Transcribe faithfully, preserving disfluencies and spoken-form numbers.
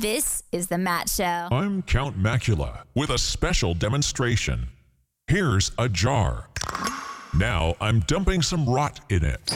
This is The Matt Show. I'm Count Macula with a special demonstration. Here's a jar. Now I'm dumping some rot in it.